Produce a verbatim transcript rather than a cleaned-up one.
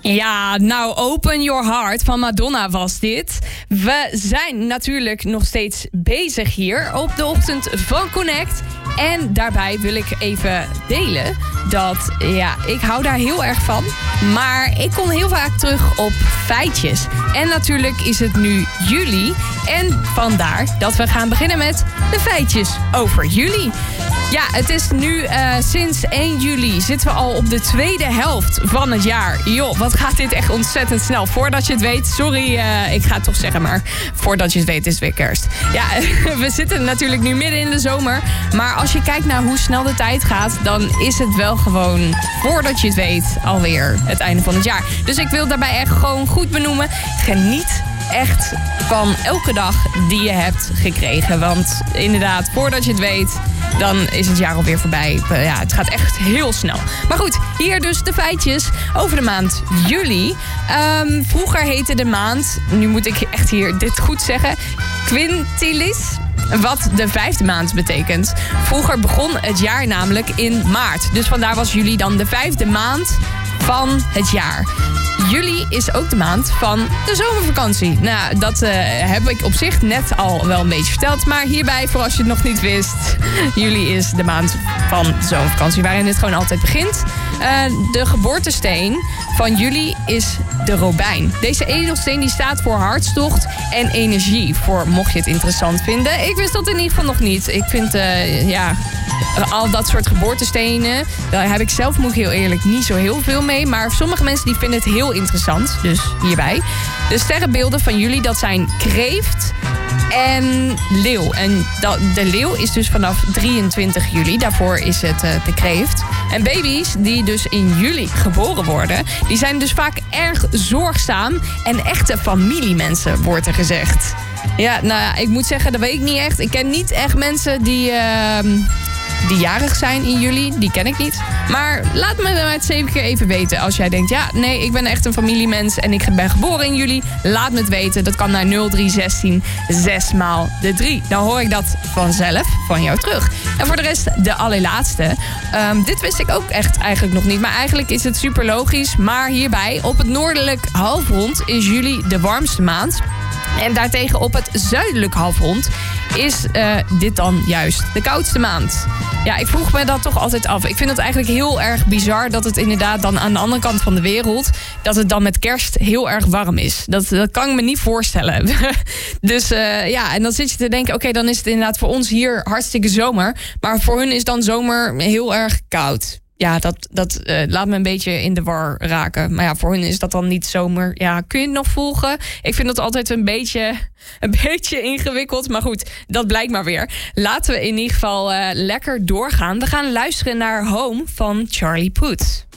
Ja, nou, Open Your Heart van Madonna was dit. We zijn natuurlijk nog steeds bezig hier op de ochtend van Connect. En daarbij wil ik even delen dat, ja, ik hou daar heel erg van. Maar ik kom heel vaak terug op feitjes. En natuurlijk is het nu juli. En vandaar dat we gaan beginnen met de feitjes over juli. Ja, het is nu uh, sinds één juli zitten we al op de tweede helft van het jaar. Joh, wat gaat dit echt ontzettend snel. Voordat je het weet, sorry, uh, ik ga het toch zeggen, maar voordat je het weet is het weer kerst. Ja, we zitten natuurlijk nu midden in de zomer. Maar als je kijkt naar hoe snel de tijd gaat, dan is het wel gewoon, voordat je het weet, alweer het einde van het jaar. Dus ik wil daarbij echt gewoon goed benoemen. Geniet echt van elke dag die je hebt gekregen. Want inderdaad, voordat je het weet, dan is het jaar alweer voorbij. Ja, het gaat echt heel snel. Maar goed, hier dus de feitjes over de maand juli. Um, vroeger heette de maand, nu moet ik echt hier dit goed zeggen, Quintilis, wat de vijfde maand betekent. Vroeger begon het jaar namelijk in maart. Dus vandaar was juli dan de vijfde maand van het jaar. Juli is ook de maand van de zomervakantie. Nou, dat uh, heb ik op zich net al wel een beetje verteld. Maar hierbij, voor als je het nog niet wist, juli is de maand van de zomervakantie, waarin het gewoon altijd begint. Uh, de geboortesteen van juli is de robijn. Deze edelsteen die staat voor hartstocht en energie. Voor mocht je het interessant vinden. Ik wist dat in ieder geval nog niet. Ik vind, uh, ja, al dat soort geboortestenen, daar heb ik zelf, moet ik heel eerlijk, niet zo heel veel mee. Maar sommige mensen die vinden het heel interessant. Dus hierbij. De sterrenbeelden van juli, dat zijn kreeft en leeuw. En dat, de leeuw is dus vanaf drieëntwintig juli. Daarvoor is het uh, de kreeft. En baby's die dus in juli geboren worden, die zijn dus vaak erg zorgzaam en echte familiemensen, wordt er gezegd. Ja, nou ja, ik moet zeggen, dat weet ik niet echt. Ik ken niet echt mensen die, uh, die jarig zijn in juli. Die ken ik niet. Maar laat me het zeker even weten. Als jij denkt, ja, nee, ik ben echt een familiemens en ik ben geboren in juli. Laat me het weten. Dat kan naar nul drie zestien zes maal de drie. Dan hoor ik dat vanzelf van jou terug. En voor de rest, de allerlaatste. Um, dit wist ik ook echt eigenlijk nog niet. Maar eigenlijk is het super logisch. Maar hierbij, op het noordelijk halfrond is juli de warmste maand. En daartegen op het zuidelijk halfrond is uh, dit dan juist de koudste maand. Ja, ik vroeg me dat toch altijd af. Ik vind het eigenlijk heel erg bizar dat het inderdaad dan aan de andere kant van de wereld, dat het dan met kerst heel erg warm is. Dat, dat kan ik me niet voorstellen. Dus uh, ja, en dan zit je te denken, oké, okay, dan is het inderdaad voor ons hier hartstikke zomer. Maar voor hun is dan zomer heel erg koud. Ja, dat, dat uh, laat me een beetje in de war raken. Maar ja, voor hun is dat dan niet zomer. Ja, kun je het nog volgen? Ik vind dat altijd een beetje, een beetje ingewikkeld. Maar goed, dat blijkt maar weer. Laten we in ieder geval uh, lekker doorgaan. We gaan luisteren naar Home van Charlie Puth.